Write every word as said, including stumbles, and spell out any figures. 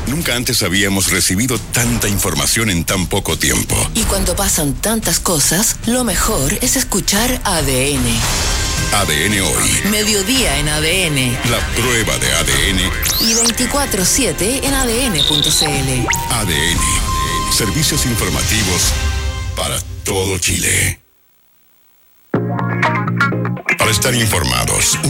Nunca antes habíamos recibido tanta información en tan poco tiempo. Y cuando pasan tantas cosas, lo mejor es escuchar A D N. A D N Hoy. Mediodía en A D N. La prueba de A D N. Y veinticuatro siete en A D N punto C L. A D N. Servicios informativos para todo Chile. Para estar informados.